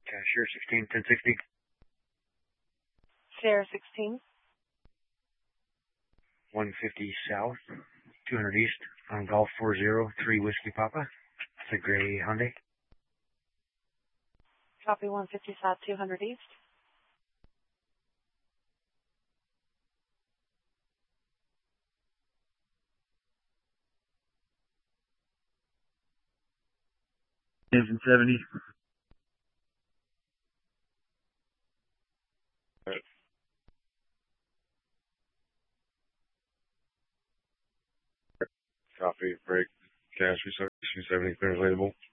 Cashier 16, 1060. Sierra 16. 150 south, 200 east, on Golf 403 Whiskey Papa. It's a gray Hyundai. Copy 150 south, 200 east. Engine 70. Copy, break, cash reception 70, clear available.